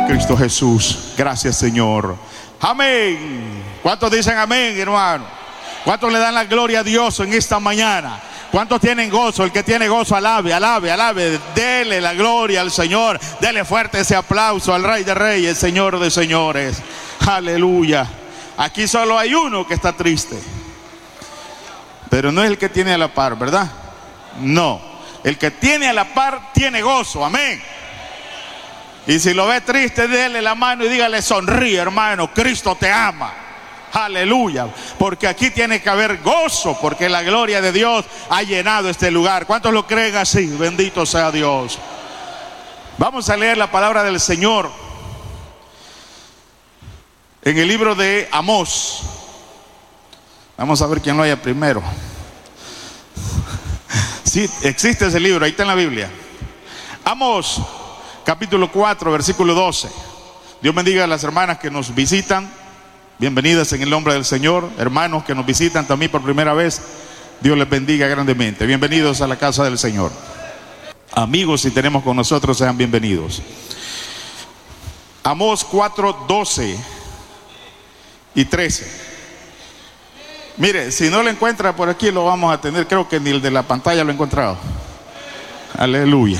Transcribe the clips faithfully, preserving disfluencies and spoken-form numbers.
Cristo Jesús. Gracias, Señor. Amén. ¿Cuántos dicen amén, hermano? ¿Cuántos le dan la gloria a Dios en esta mañana? ¿Cuántos tienen gozo? El que tiene gozo, alabe, alabe, alabe. Dele la gloria al Señor. Dele fuerte ese aplauso al Rey de Reyes, Señor de Señores. Aleluya. Aquí solo hay uno que está triste, pero no es el que tiene a la par, ¿verdad? No. El que tiene a la par tiene gozo. Amén. Y si lo ve triste, déle la mano y dígale: sonríe, hermano, Cristo te ama. Aleluya. Porque aquí tiene que haber gozo, porque la gloria de Dios ha llenado este lugar. ¿Cuántos lo creen así? Bendito sea Dios. Vamos a leer la palabra del Señor en el libro de Amós. Vamos a ver quién lo haya primero. Sí, existe ese libro, ahí está en la Biblia. Amós, capítulo cuatro, versículo doce. Dios bendiga a las hermanas que nos visitan. Bienvenidas en el nombre del Señor. Hermanos que nos visitan también por primera vez, Dios les bendiga grandemente. Bienvenidos a la casa del Señor. Amigos, si tenemos con nosotros, sean bienvenidos. Amós cuatro, doce y trece. Mire, si no lo encuentra por aquí, lo vamos a tener. Creo que ni el de la pantalla lo he encontrado. Aleluya.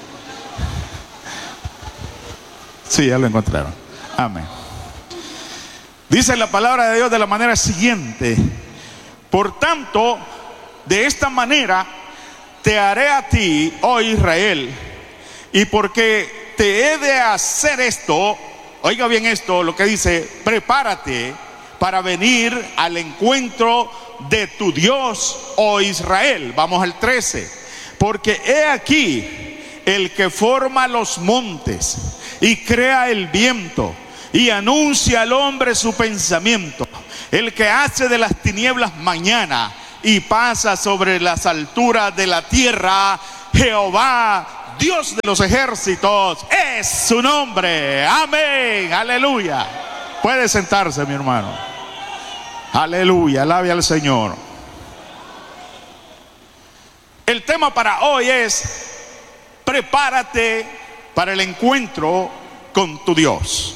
Sí, ya lo encontraron. Amén. Dice la palabra de Dios de la manera siguiente: por tanto, de esta manera te haré a ti, oh Israel, y porque te he de hacer esto, oiga bien esto, lo que dice: prepárate para venir al encuentro de tu Dios, oh Israel. Vamos al trece. Porque he aquí el que forma los montes y crea el viento y anuncia al hombre su pensamiento, el que hace de las tinieblas mañana y pasa sobre las alturas de la tierra, Jehová, Dios de los ejércitos, es su nombre. Amén, aleluya. Puede sentarse, mi hermano. Aleluya, alabe al Señor. El tema para hoy es: prepárate para el encuentro con tu Dios.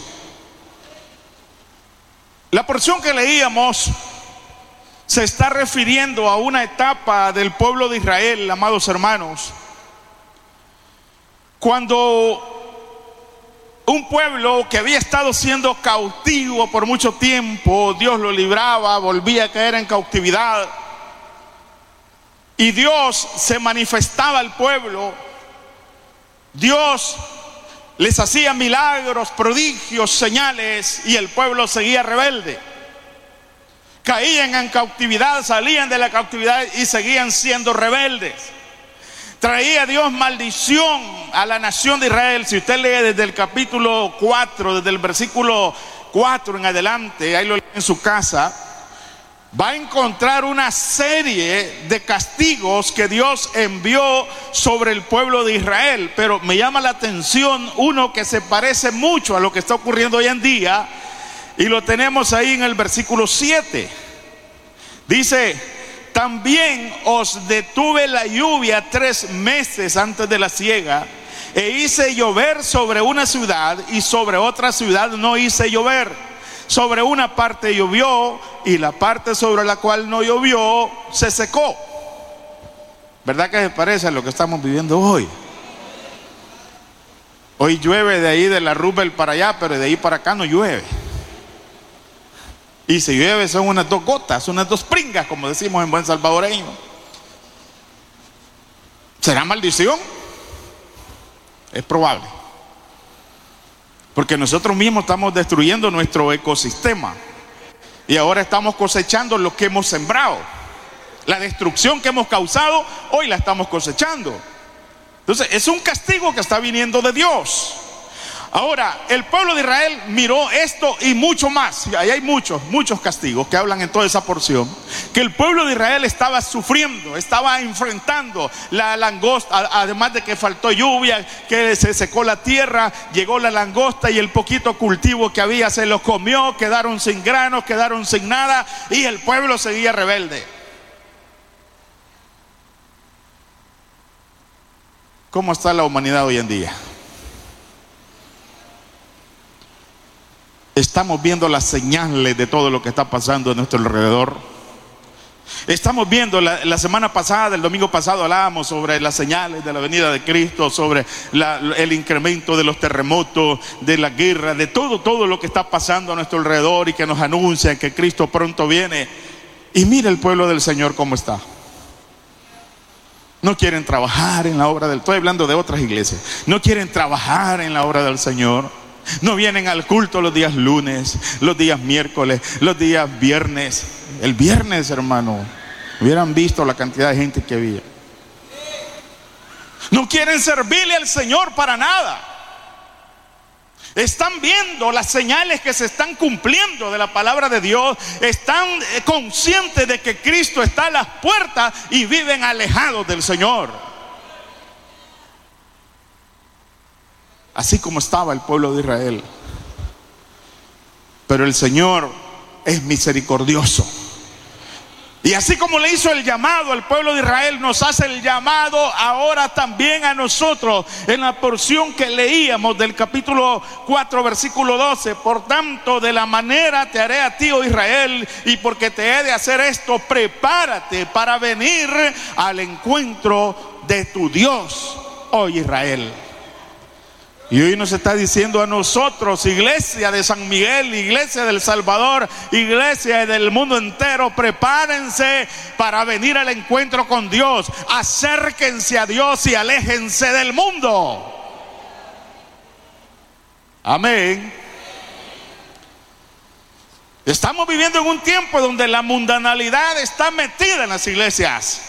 La porción que leíamos se está refiriendo a una etapa del pueblo de Israel, amados hermanos, cuando un pueblo que había estado siendo cautivo por mucho tiempo, Dios lo libraba, volvía a caer en cautividad, y Dios se manifestaba al pueblo. Dios les hacía milagros, prodigios, señales, y el pueblo seguía rebelde. Caían en cautividad, salían de la cautividad y seguían siendo rebeldes. Traía Dios maldición a la nación de Israel. Si usted lee desde el capítulo cuatro, desde el versículo cuatro en adelante, ahí lo lee en su casa, va a encontrar una serie de castigos que Dios envió sobre el pueblo de Israel. Pero me llama la atención uno que se parece mucho a lo que está ocurriendo hoy en día, y lo tenemos ahí en el versículo siete. Dice: también os detuve la lluvia tres meses antes de la siega, e hice llover sobre una ciudad, y sobre otra ciudad no hice llover. Sobre una parte llovió, y la parte sobre la cual no llovió se secó. ¿Verdad que se parece a lo que estamos viviendo hoy? Hoy llueve de ahí de la Rubel para allá, pero de ahí para acá no llueve. Y si llueve son unas dos gotas, unas dos pringas, como decimos en buen salvadoreño. ¿Será maldición? Es probable, porque nosotros mismos estamos destruyendo nuestro ecosistema, y ahora estamos cosechando lo que hemos sembrado. La destrucción que hemos causado, hoy la estamos cosechando. Entonces es un castigo que está viniendo de Dios. Ahora, el pueblo de Israel miró esto y mucho más. Ahí hay muchos, muchos castigos que hablan en toda esa porción, que el pueblo de Israel estaba sufriendo, estaba enfrentando. La langosta, además de que faltó lluvia, que se secó la tierra, llegó la langosta y el poquito cultivo que había se lo comió, quedaron sin granos, quedaron sin nada, y el pueblo seguía rebelde. ¿Cómo está la humanidad hoy en día? Estamos viendo las señales de todo lo que está pasando a nuestro alrededor. Estamos viendo, la, la semana pasada, el domingo pasado, hablábamos sobre las señales de la venida de Cristo, sobre la, el incremento de los terremotos, de la guerra, de todo, todo lo que está pasando a nuestro alrededor y que nos anuncian que Cristo pronto viene. Y mira el pueblo del Señor cómo está. No quieren trabajar en la obra del... Estoy hablando de otras iglesias. No quieren trabajar en la obra del Señor. No vienen al culto los días lunes, los días miércoles, los días viernes. El viernes, hermano, hubieran visto la cantidad de gente que había. No quieren servirle al Señor para nada. Están viendo las señales que se están cumpliendo de la palabra de Dios. Están conscientes de que Cristo está a las puertas y viven alejados del Señor. Así como estaba el pueblo de Israel. Pero el Señor es misericordioso. Y así como le hizo el llamado al pueblo de Israel, nos hace el llamado ahora también a nosotros. En la porción que leíamos del capítulo cuatro, versículo doce. Por tanto, de la manera te haré a ti, oh Israel, y porque te he de hacer esto, prepárate para venir al encuentro de tu Dios, oh Israel. Y hoy nos está diciendo a nosotros, iglesia de San Miguel, iglesia del Salvador, iglesia del mundo entero, prepárense para venir al encuentro con Dios. Acérquense a Dios y aléjense del mundo. Amén. Estamos viviendo en un tiempo donde la mundanalidad está metida en las iglesias.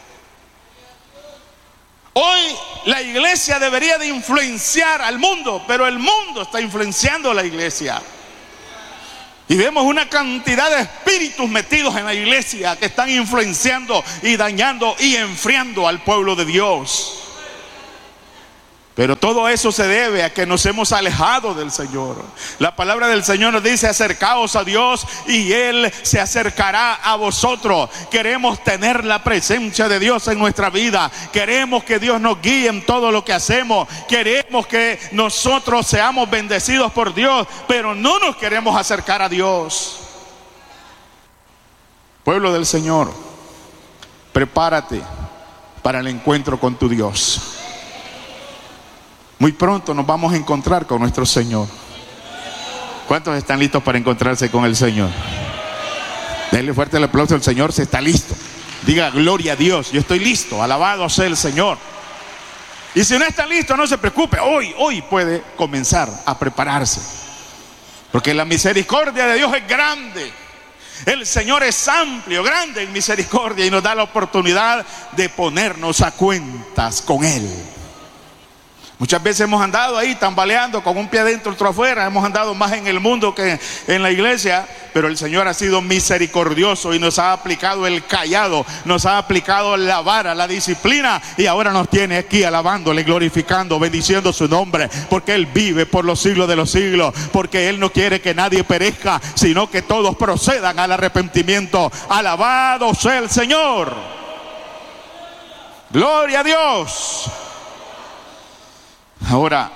Hoy la iglesia debería de influenciar al mundo, pero el mundo está influenciando a la iglesia. Y vemos una cantidad de espíritus metidos en la iglesia que están influenciando y dañando y enfriando al pueblo de Dios. Pero todo eso se debe a que nos hemos alejado del Señor. La palabra del Señor nos dice: acercaos a Dios y Él se acercará a vosotros. Queremos tener la presencia de Dios en nuestra vida. Queremos que Dios nos guíe en todo lo que hacemos. Queremos que nosotros seamos bendecidos por Dios, pero no nos queremos acercar a Dios. Pueblo del Señor, prepárate para el encuentro con tu Dios. Muy pronto nos vamos a encontrar con nuestro Señor. ¿Cuántos están listos para encontrarse con el Señor? Denle fuerte el aplauso al Señor si está listo. Diga: gloria a Dios, yo estoy listo, alabado sea el Señor. Y si no está listo, no se preocupe, hoy, hoy puede comenzar a prepararse. Porque la misericordia de Dios es grande. El Señor es amplio, grande en misericordia, y nos da la oportunidad de ponernos a cuentas con Él. Muchas veces hemos andado ahí tambaleando con un pie adentro, otro afuera. Hemos andado más en el mundo que en la iglesia. Pero el Señor ha sido misericordioso y nos ha aplicado el cayado, nos ha aplicado la vara, la disciplina. Y ahora nos tiene aquí alabándole, glorificando, bendiciendo su nombre. Porque Él vive por los siglos de los siglos. Porque Él no quiere que nadie perezca, sino que todos procedan al arrepentimiento. Alabado sea el Señor. Gloria a Dios. Ahora,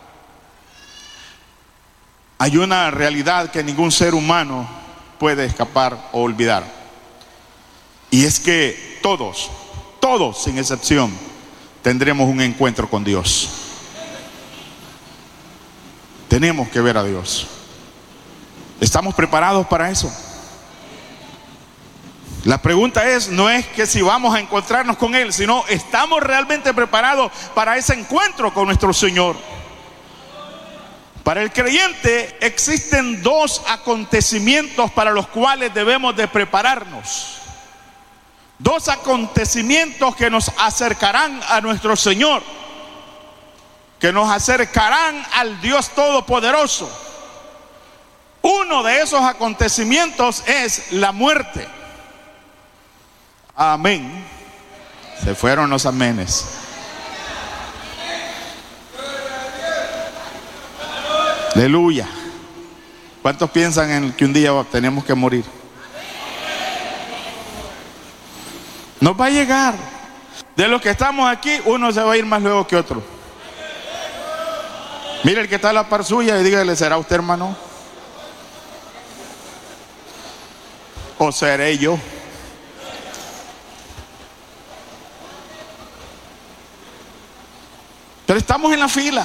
hay una realidad que ningún ser humano puede escapar o olvidar. Y es que todos, todos sin excepción, tendremos un encuentro con Dios. Tenemos que ver a Dios. ¿Estamos preparados para eso? La pregunta es, no es que si vamos a encontrarnos con Él, sino ¿estamos realmente preparados para ese encuentro con nuestro Señor? Para el creyente existen dos acontecimientos para los cuales debemos de prepararnos. Dos acontecimientos que nos acercarán a nuestro Señor, que nos acercarán al Dios Todopoderoso. Uno de esos acontecimientos es la muerte. Amén. Se fueron los amenes. Aleluya. ¿Cuántos piensan en que un día tenemos que morir? Nos va a llegar. De los que estamos aquí, uno se va a ir más luego que otro. Mire el que está a la par suya y dígale: ¿será usted, hermano? ¿O seré yo? Pero estamos en la fila.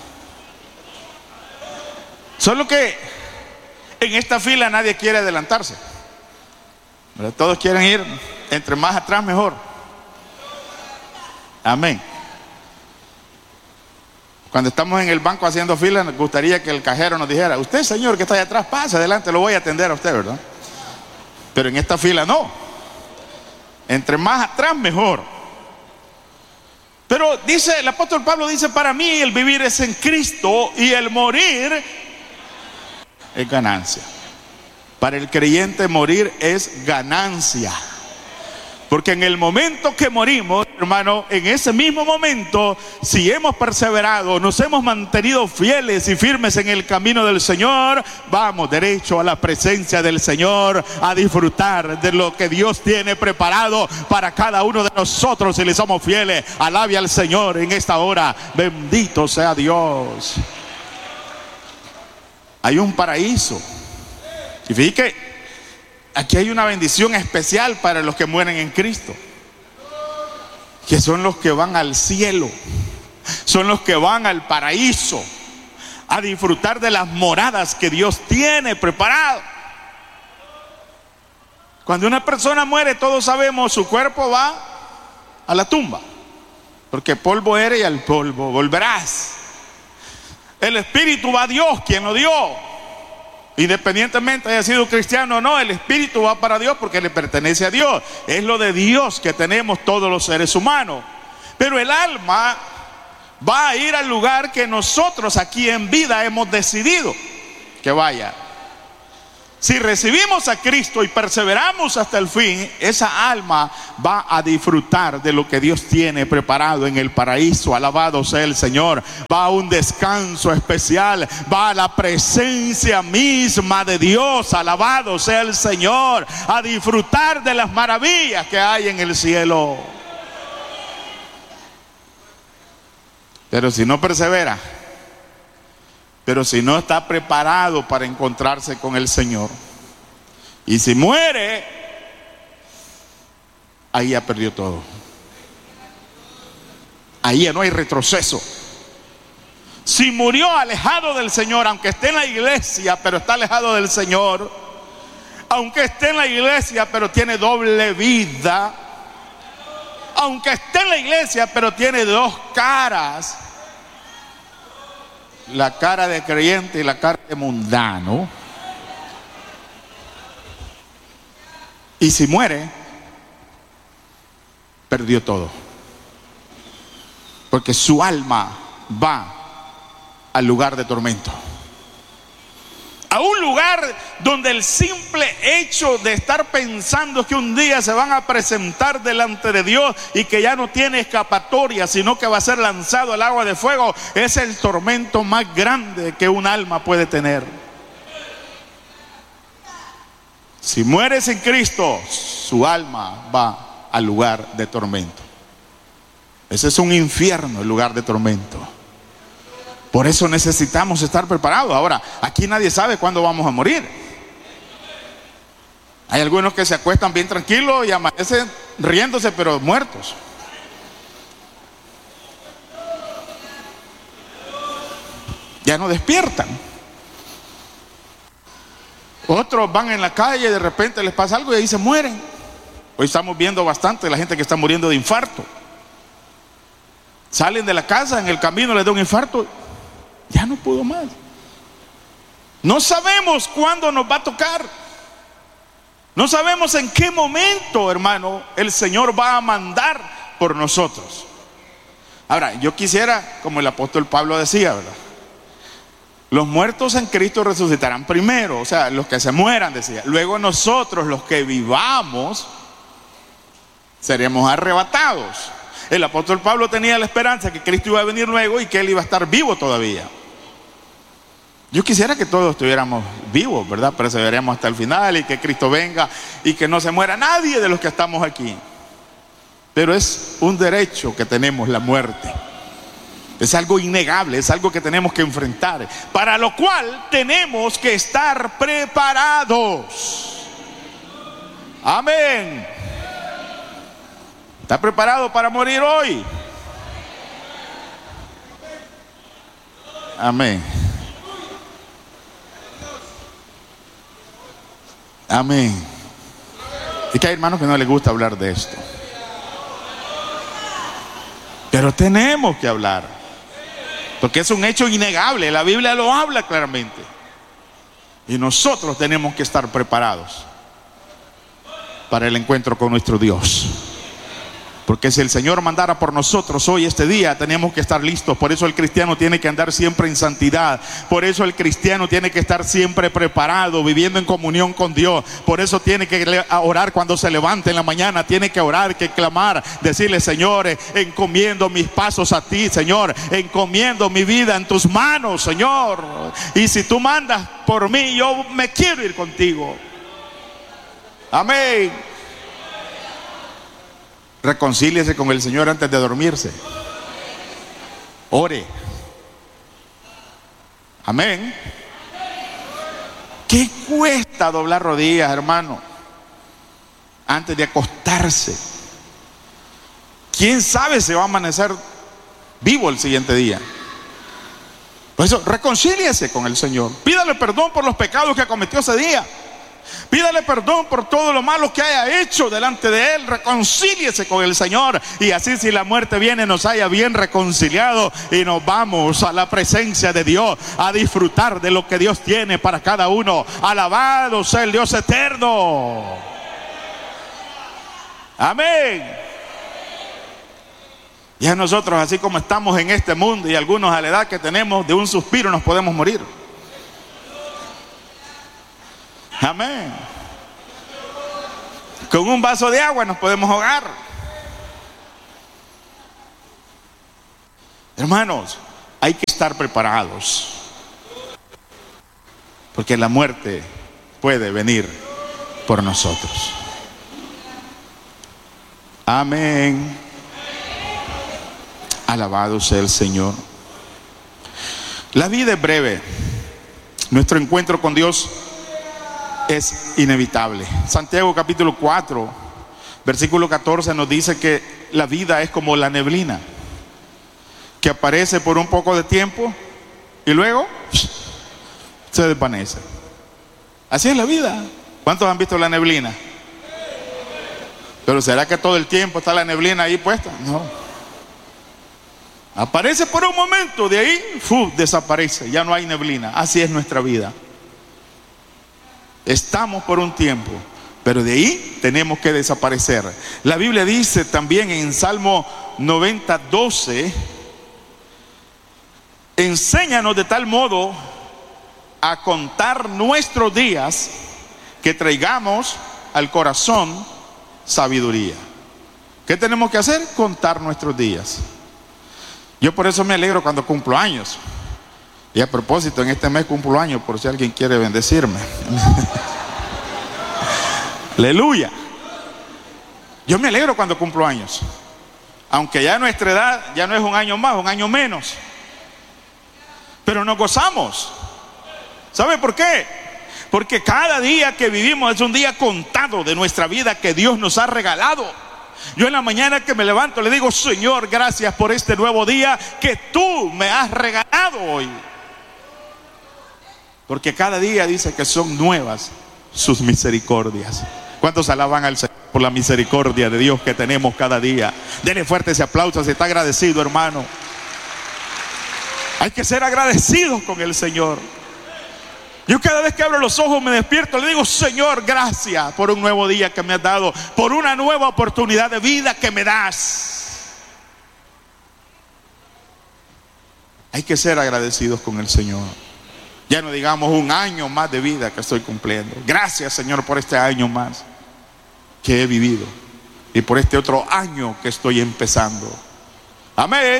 Solo que en esta fila nadie quiere adelantarse. ¿Verdad? Todos quieren ir entre más atrás mejor. Amén. Cuando estamos en el banco haciendo fila, nos gustaría que el cajero nos dijera: usted, señor, que está allá atrás, pase adelante, lo voy a atender a usted, ¿verdad? Pero en esta fila no. Entre más atrás mejor. Pero dice el apóstol Pablo, dice: para mí el vivir es en Cristo y el morir es ganancia. Para el creyente morir es ganancia. Porque en el momento que morimos, hermano, en ese mismo momento, si hemos perseverado, nos hemos mantenido fieles y firmes en el camino del Señor, vamos derecho a la presencia del Señor, a disfrutar de lo que Dios tiene preparado para cada uno de nosotros si le somos fieles. Alabe al Señor en esta hora. Bendito sea Dios. Hay un paraíso. Y fíjate que aquí hay una bendición especial para los que mueren en Cristo, que son los que van al cielo, son los que van al paraíso, a disfrutar de las moradas que Dios tiene preparado. Cuando una persona muere, todos sabemos, su cuerpo va a la tumba, porque polvo eres y al polvo volverás. El espíritu va a Dios, quien lo dio. Independientemente haya sido cristiano o no, el espíritu va para Dios porque le pertenece a Dios. Es lo de Dios que tenemos todos los seres humanos. Pero el alma va a ir al lugar que nosotros aquí en vida hemos decidido que vaya. Si recibimos a Cristo y perseveramos hasta el fin, esa alma va a disfrutar de lo que Dios tiene preparado en el paraíso. Alabado sea el Señor. Va a un descanso especial, va a la presencia misma de Dios. Alabado sea el Señor, a disfrutar de las maravillas que hay en el cielo. Pero si no persevera, pero si no está preparado para encontrarse con el Señor, y si muere, ahí ya perdió todo. Ahí ya no hay retroceso. Si murió alejado del Señor, aunque esté en la iglesia, pero está alejado del Señor, aunque esté en la iglesia, pero tiene doble vida, aunque esté en la iglesia, pero tiene dos caras, la cara de creyente y la cara de mundano, y si muere, perdió todo, porque su alma va al lugar de tormento, a un lugar donde el simple hecho de estar pensando que un día se van a presentar delante de Dios y que ya no tiene escapatoria, sino que va a ser lanzado al agua de fuego, es el tormento más grande que un alma puede tener. Si muere sin Cristo, su alma va al lugar de tormento. Ese es un infierno, el lugar de tormento. Por eso necesitamos estar preparados. Ahora, aquí nadie sabe cuándo vamos a morir. Hay algunos que se acuestan bien tranquilos y amanecen riéndose, pero muertos. Ya no despiertan. Otros van en la calle y de repente les pasa algo y ahí se mueren. Hoy estamos viendo bastante la gente que está muriendo de infarto. Salen de la casa, en el camino les da un infarto, ya no pudo más. No sabemos cuándo nos va a tocar. No sabemos en qué momento, hermano, el Señor va a mandar por nosotros. Ahora, yo quisiera, como el apóstol Pablo decía, ¿verdad? Los muertos en Cristo resucitarán primero, o sea, los que se mueran, decía. Luego nosotros, los que vivamos, seremos arrebatados. El apóstol Pablo tenía la esperanza que Cristo iba a venir luego y que Él iba a estar vivo todavía. Yo quisiera que todos estuviéramos vivos, ¿verdad? Perseveremos hasta el final y que Cristo venga y que no se muera nadie de los que estamos aquí. Pero es un derecho que tenemos, la muerte. Es algo innegable, es algo que tenemos que enfrentar, para lo cual tenemos que estar preparados. Amén. ¿Está preparado para morir hoy? Amén. Amén. Y que hay hermanos que no les gusta hablar de esto, pero tenemos que hablar, porque es un hecho innegable. La Biblia lo habla claramente. Y nosotros tenemos que estar preparados para el encuentro con nuestro Dios. Porque si el Señor mandara por nosotros hoy, este día, tenemos que estar listos. Por eso el cristiano tiene que andar siempre en santidad. Por eso el cristiano tiene que estar siempre preparado, viviendo en comunión con Dios. Por eso tiene que orar cuando se levante en la mañana. Tiene que orar, que clamar, decirle: Señor, encomiendo mis pasos a ti, Señor. Encomiendo mi vida en tus manos, Señor. Y si tú mandas por mí, yo me quiero ir contigo. Amén. Reconcíliese con el Señor antes de dormirse. Ore. Amén. ¿Qué cuesta doblar rodillas, hermano, antes de acostarse? ¿Quién sabe si va a amanecer vivo el siguiente día? Por eso, reconcíliese con el Señor. Pídale perdón por los pecados que cometió ese día. Pídale perdón por todo lo malo que haya hecho delante de Él. Reconcíliese con el Señor. Y así, si la muerte viene, nos haya bien reconciliado y nos vamos a la presencia de Dios, a disfrutar de lo que Dios tiene para cada uno. Alabado sea el Dios eterno. Amén. Ya nosotros, así como estamos en este mundo, y algunos a la edad que tenemos, de un suspiro nos podemos morir. Amén. Con un vaso de agua nos podemos ahogar. Hermanos, hay que estar preparados, porque la muerte puede venir por nosotros. Amén. Alabado sea el Señor. La vida es breve. Nuestro encuentro con Dios es inevitable. Santiago capítulo cuatro, versículo catorce nos dice que la vida es como la neblina, que aparece por un poco de tiempo y luego se desvanece. Así es la vida. ¿Cuántos han visto la neblina? Pero ¿será que todo el tiempo está la neblina ahí puesta? No. Aparece por un momento, de ahí ¡fu! Desaparece, ya no hay neblina. Así es nuestra vida. Estamos por un tiempo, pero de ahí tenemos que desaparecer. La Biblia dice también en Salmo noventa, doce: enséñanos de tal modo a contar nuestros días, que traigamos al corazón sabiduría. ¿Qué tenemos que hacer? Contar nuestros días. Yo por eso me alegro cuando cumplo años. Y a propósito, en este mes cumplo años, por si alguien quiere bendecirme. Aleluya. Yo me alegro cuando cumplo años, aunque ya nuestra edad ya no es un año más, un año menos, pero nos gozamos. ¿Sabe por qué? Porque cada día que vivimos es un día contado de nuestra vida que Dios nos ha regalado. Yo en la mañana que me levanto le digo: Señor, gracias por este nuevo día que tú me has regalado hoy. Porque cada día dice que son nuevas sus misericordias. ¿Cuántos alaban al Señor por la misericordia de Dios que tenemos cada día? Denle fuerte ese aplauso si está agradecido, hermano. Hay que ser agradecidos con el Señor. Yo cada vez que abro los ojos, me despierto, le digo: Señor, gracias por un nuevo día que me has dado, por una nueva oportunidad de vida que me das. Hay que ser agradecidos con el Señor. Ya no digamos un año más de vida que estoy cumpliendo. Gracias, Señor, por este año más que he vivido y por este otro año que estoy empezando. Amén.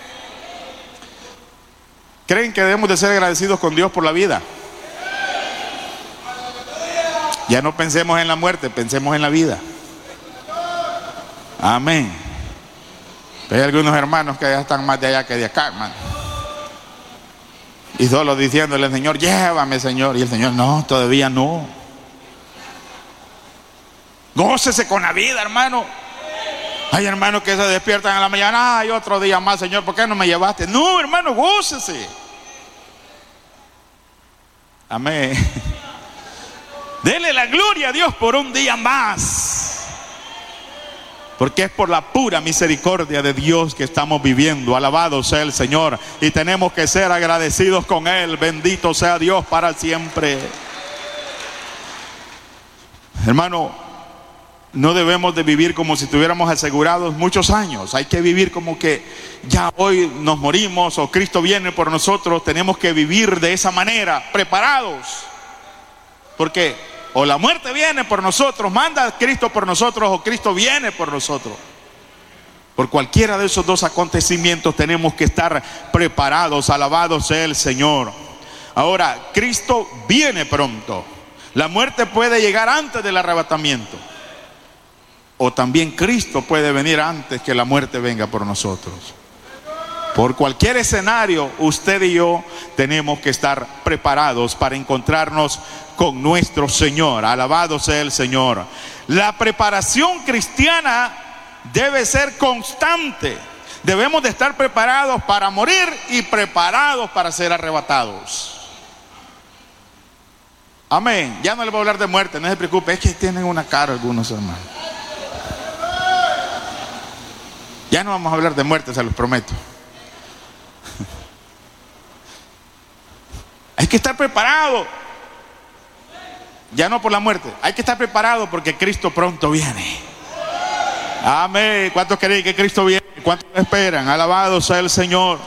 ¿Creen que debemos de ser agradecidos con Dios por la vida? Ya no pensemos en la muerte, pensemos en la vida. Amén. Hay algunos hermanos que ya están más de allá que de acá, hermano. Y solo diciéndole al Señor: llévame, Señor. Y el Señor: no, todavía no. Gócese con la vida, hermano. Hay hermanos que se despiertan en la mañana, ay, otro día más, Señor, ¿por qué no me llevaste? No, hermano, gócese. Amén. Dele la gloria a Dios por un día más, porque es por la pura misericordia de Dios que estamos viviendo. Alabado sea el Señor, y tenemos que ser agradecidos con Él. Bendito sea Dios para siempre. Hermano, no debemos de vivir como si estuviéramos asegurados muchos años. Hay que vivir como que ya hoy nos morimos o Cristo viene por nosotros. Tenemos que vivir de esa manera, preparados, porque o la muerte viene por nosotros, manda Cristo por nosotros, o Cristo viene por nosotros. Por cualquiera de esos dos acontecimientos tenemos que estar preparados. Alabado sea el Señor. Ahora, Cristo viene pronto. La muerte puede llegar antes del arrebatamiento, o también Cristo puede venir antes que la muerte venga por nosotros. Por cualquier escenario, usted y yo tenemos que estar preparados para encontrarnos con nuestro Señor. Alabado sea el Señor. La preparación cristiana debe ser constante. Debemos de estar preparados para morir y preparados para ser arrebatados. Amén. Ya no le voy a hablar de muerte, no se preocupe, es que tienen una cara algunos hermanos. Ya no vamos a hablar de muerte, se los prometo. Hay que estar preparado. Ya no por la muerte, hay que estar preparado porque Cristo pronto viene. Amén. ¿Cuántos creen que Cristo viene? ¿Cuántos esperan? Alabado sea el Señor.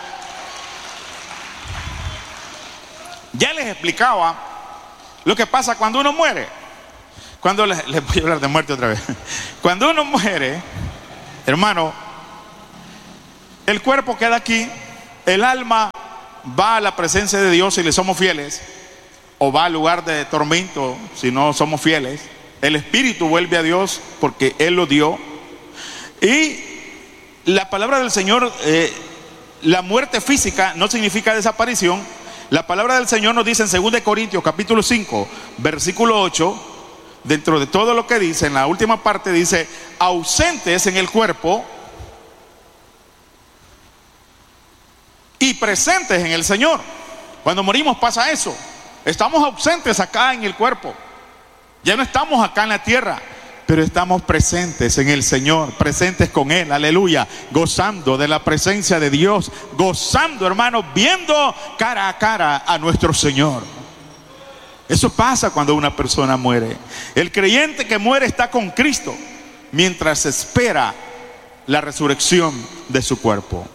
Ya les explicaba lo que pasa cuando uno muere. Cuando les, les voy a hablar de muerte otra vez. Cuando uno muere, hermano, el cuerpo queda aquí, el alma va a la presencia de Dios si le somos fieles, o va al lugar de tormento si no somos fieles. El espíritu vuelve a Dios porque Él lo dio. Y la palabra del Señor, eh, la muerte física no significa desaparición. La palabra del Señor nos dice en segunda de Corintios capítulo cinco versículo ocho, dentro de todo lo que dice, en la última parte dice: ausentes en el cuerpo y presentes en el Señor. Cuando morimos pasa eso. Estamos ausentes acá en el cuerpo, ya no estamos acá en la tierra, pero estamos presentes en el Señor, presentes con Él, aleluya, gozando de la presencia de Dios, gozando, hermanos, viendo cara a cara a nuestro Señor. Eso pasa cuando una persona muere. El creyente que muere está con Cristo mientras espera la resurrección de su cuerpo.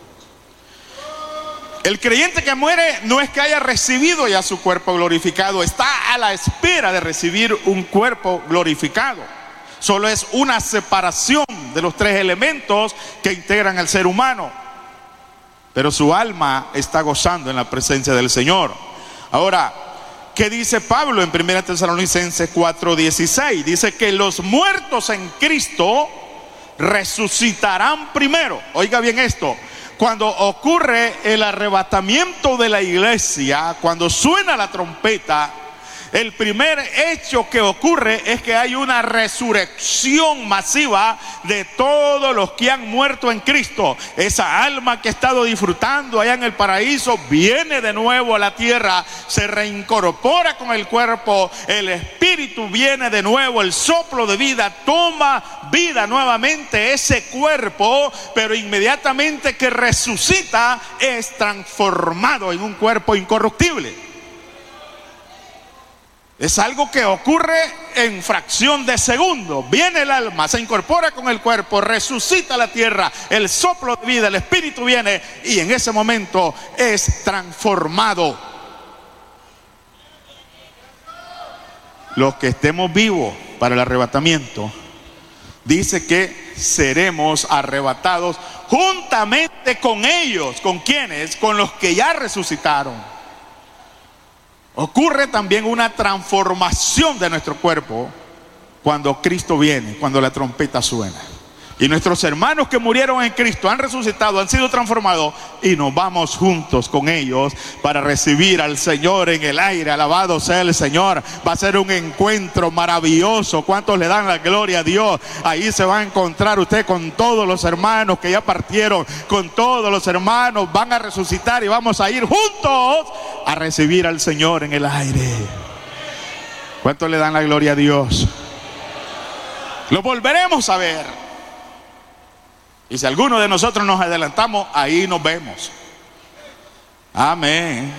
El creyente que muere no es que haya recibido ya su cuerpo glorificado, está a la espera de recibir un cuerpo glorificado. Solo es una separación de los tres elementos que integran al ser humano, pero su alma está gozando en la presencia del Señor. Ahora, ¿qué dice Pablo en primera Tesalonicenses cuatro dieciséis? Dice que los muertos en Cristo resucitarán primero. Oiga bien esto. Cuando ocurre el arrebatamiento de la iglesia, cuando suena la trompeta, el primer hecho que ocurre es que hay una resurrección masiva de todos los que han muerto en Cristo. Esa alma que ha estado disfrutando allá en el paraíso viene de nuevo a la tierra, se reincorpora con el cuerpo, el espíritu viene de nuevo, el soplo de vida toma vida nuevamente ese cuerpo, pero inmediatamente que resucita es transformado en un cuerpo incorruptible. Es algo que ocurre en fracción de segundo. Viene el alma, se incorpora con el cuerpo, resucita la tierra, el soplo de vida, el espíritu viene y en ese momento es transformado. Los que estemos vivos para el arrebatamiento, dice que seremos arrebatados juntamente con ellos. ¿Con quiénes? Con los que ya resucitaron. Ocurre también una transformación de nuestro cuerpo cuando Cristo viene, cuando la trompeta suena. Y nuestros hermanos que murieron en Cristo han resucitado, han sido transformados, y nos vamos juntos con ellos para recibir al Señor en el aire. Alabado sea el Señor. Va a ser un encuentro maravilloso. ¿Cuántos le dan la gloria a Dios? Ahí se va a encontrar usted con todos los hermanos que ya partieron, con todos los hermanos. Van a resucitar y vamos a ir juntos a recibir al Señor en el aire. ¿Cuántos le dan la gloria a Dios? Lo volveremos a ver. Y si alguno de nosotros nos adelantamos, ahí nos vemos. Amén.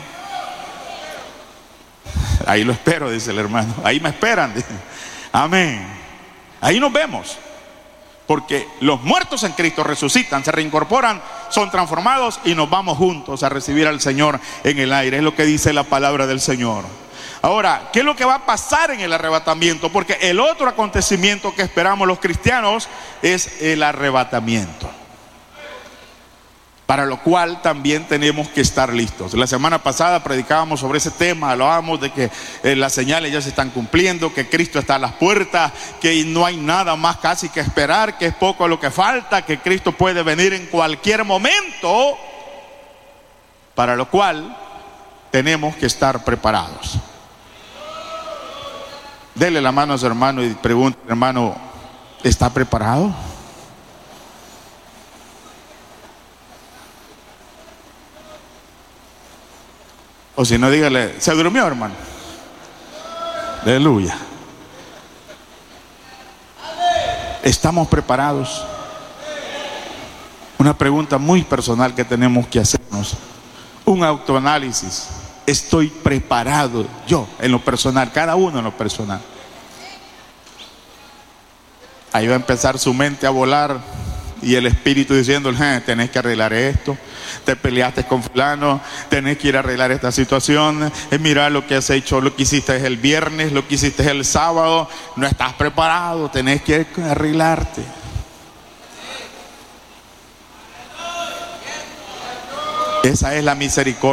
Ahí lo espero, dice el hermano. Ahí me esperan. Dice. Amén. Ahí nos vemos. Porque los muertos en Cristo resucitan, se reincorporan, son transformados y nos vamos juntos a recibir al Señor en el aire. Es lo que dice la palabra del Señor. Ahora, ¿qué es lo que va a pasar en el arrebatamiento? Porque el otro acontecimiento que esperamos los cristianos es el arrebatamiento, para lo cual también tenemos que estar listos. La semana pasada predicábamos sobre ese tema, hablábamos de que eh, las señales ya se están cumpliendo, que Cristo está a las puertas, que no hay nada más casi que esperar, que es poco lo que falta, que Cristo puede venir en cualquier momento, para lo cual tenemos que estar preparados. Dele la mano a su hermano y pregunte, hermano, ¿está preparado? O si no, dígale, ¿se durmió, hermano? Aleluya. ¿Estamos preparados? Una pregunta muy personal que tenemos que hacernos. Un autoanálisis. Estoy preparado yo en lo personal, cada uno en lo personal. Ahí va a empezar su mente a volar y el espíritu diciendo, eh, tenés que arreglar esto, te peleaste con fulano, tenés que ir a arreglar esta situación, eh, mira lo que has hecho, lo que hiciste el viernes, lo que hiciste el sábado, no estás preparado, tenés que arreglarte. Esa es la misericordia.